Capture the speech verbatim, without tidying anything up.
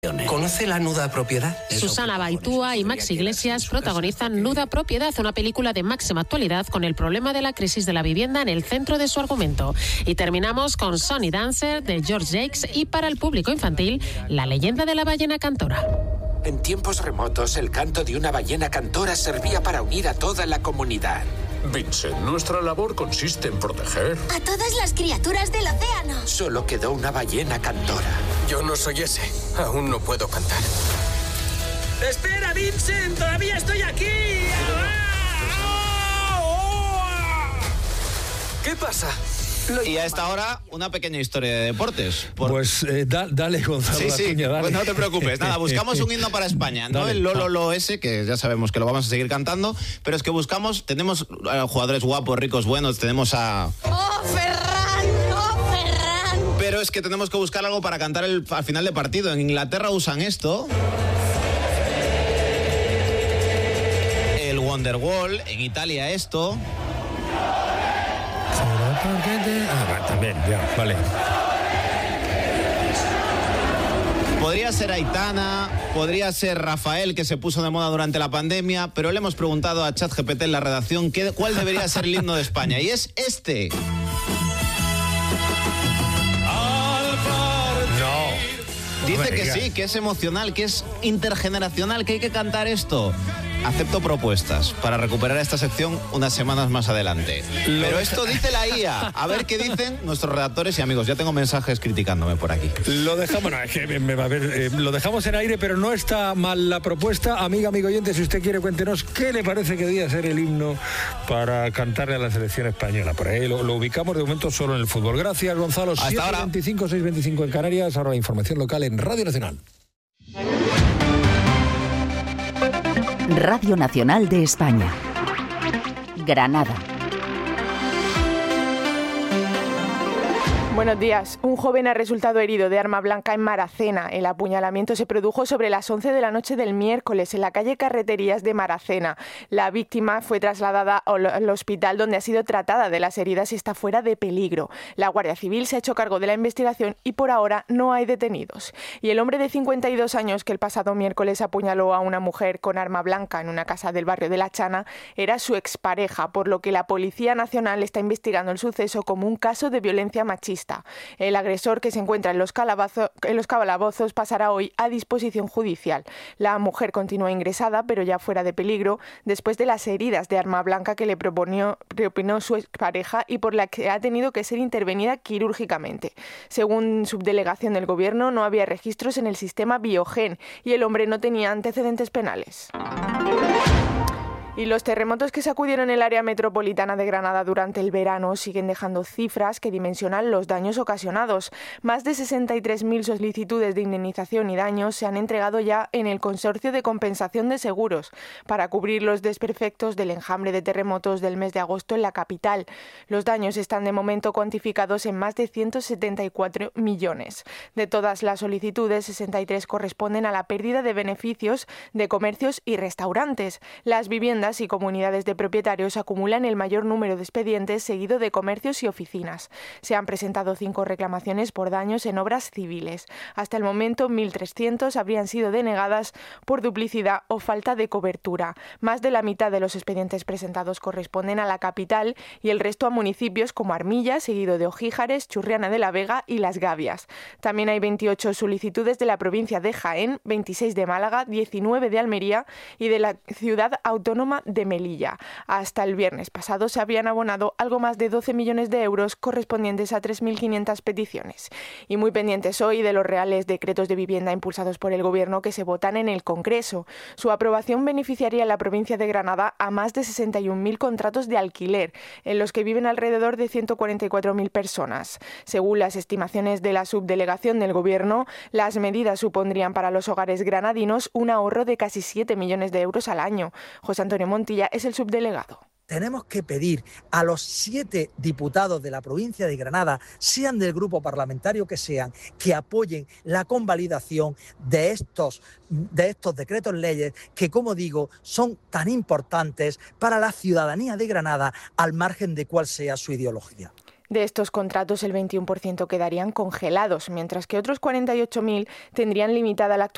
¿Conoce la nuda propiedad? Susana Baitúa y Max Iglesias protagonizan Nuda Propiedad, una película de máxima actualidad con el problema de la crisis de la vivienda en el centro de su argumento. Y terminamos con Sonny Dancer de George Jakes y para el público infantil, La leyenda de la ballena cantora. En tiempos remotos, el canto de una ballena cantora servía para unir a toda la comunidad. Vincent, nuestra labor consiste en proteger a todas las criaturas del océano. Solo quedó una ballena cantora. Yo no soy ese. Aún no puedo cantar. ¡Espera, Vincent! ¡Todavía estoy aquí! ¿Qué pasa? Y a esta hora, una pequeña historia de deportes. Por... Pues eh, da, dale, Gonzalo. Sí, sí, Acuña, dale. Pues no te preocupes. Nada, buscamos un himno para España. No Dale, el Lolo Lo ese, que ya sabemos que lo vamos a seguir cantando, pero es que buscamos, tenemos a jugadores guapos, ricos, buenos, tenemos a... ¡Oh, Ferran! ¡Oh, Ferran! Pero es que tenemos que buscar algo para cantar el, al final de partido. En Inglaterra usan esto... el Wonderwall, en Italia esto... Ah, también, ya, vale. Podría ser Aitana, podría ser Rafael, que se puso de moda durante la pandemia, pero le hemos preguntado a ChatGPT en la redacción qué, cuál debería ser el himno de España, y es este. No. Dice No que digas. sí, que es emocional, que es intergeneracional, que hay que cantar esto. Acepto propuestas para recuperar esta sección unas semanas más adelante. Lo Pero de... esto dice la I A. A ver qué dicen nuestros redactores y amigos. Ya tengo mensajes criticándome por aquí. Lo dejamos, bueno, es que me, me va a ver, eh, lo dejamos en aire, pero no está mal la propuesta. Amiga, amigo oyente, si usted quiere, cuéntenos qué le parece que debería ser el himno para cantarle a la selección española. Por ahí lo, lo ubicamos de momento solo en el fútbol. Gracias, Gonzalo. Hasta ahora. siete veinticinco, seis veinticinco en Canarias. Ahora la información local en Radio Nacional. Radio Nacional de España. Granada. Buenos días. Un joven ha resultado herido de arma blanca en Maracena. El apuñalamiento se produjo sobre las once de la noche del miércoles en la calle Carreterías de Maracena. La víctima fue trasladada al hospital donde ha sido tratada de las heridas y está fuera de peligro. La Guardia Civil se ha hecho cargo de la investigación y por ahora no hay detenidos. Y el hombre de cincuenta y dos años que el pasado miércoles apuñaló a una mujer con arma blanca en una casa del barrio de La Chana era su expareja, por lo que la Policía Nacional está investigando el suceso como un caso de violencia machista. El agresor, que se encuentra en los, calabazo, en los calabozos, pasará hoy a disposición judicial. La mujer continúa ingresada, pero ya fuera de peligro, después de las heridas de arma blanca que le proponió, propinó su expareja y por la que ha tenido que ser intervenida quirúrgicamente. Según subdelegación del Gobierno, no había registros en el sistema Biogen y el hombre no tenía antecedentes penales. Y los terremotos que sacudieron el área metropolitana de Granada durante el verano siguen dejando cifras que dimensionan los daños ocasionados. Más de sesenta y tres mil solicitudes de indemnización y daños se han entregado ya en el Consorcio de Compensación de Seguros para cubrir los desperfectos del enjambre de terremotos del mes de agosto en la capital. Los daños están de momento cuantificados en más de ciento setenta y cuatro millones. De todas las solicitudes, sesenta y tres corresponden a la pérdida de beneficios de comercios y restaurantes. Las viviendas y comunidades de propietarios acumulan el mayor número de expedientes, seguido de comercios y oficinas. Se han presentado cinco reclamaciones por daños en obras civiles. Hasta el momento, mil trescientos habrían sido denegadas por duplicidad o falta de cobertura. Más de la mitad de los expedientes presentados corresponden a la capital y el resto a municipios como Armilla, seguido de Ogíjares, Churriana de la Vega y Las Gavias. También hay veintiocho solicitudes de la provincia de Jaén, veintiséis de Málaga, diecinueve de Almería y de la ciudad autónoma de Melilla. Hasta el viernes pasado se habían abonado algo más de doce millones de euros correspondientes a tres mil quinientas peticiones. Y muy pendientes hoy de los reales decretos de vivienda impulsados por el Gobierno que se votan en el Congreso. Su aprobación beneficiaría en la provincia de Granada a más de sesenta y un mil contratos de alquiler, en los que viven alrededor de ciento cuarenta y cuatro mil personas. Según las estimaciones de la subdelegación del Gobierno, las medidas supondrían para los hogares granadinos un ahorro de casi siete millones de euros al año. José Antonio Montilla es el subdelegado. Tenemos que pedir a los siete diputados de la provincia de Granada, sean del grupo parlamentario que sean, que apoyen la convalidación de estos, de estos decretos leyes que, como digo, son tan importantes para la ciudadanía de Granada al margen de cuál sea su ideología. De estos contratos, el veintiuno por ciento quedarían congelados, mientras que otros cuarenta y ocho mil tendrían limitada la actualización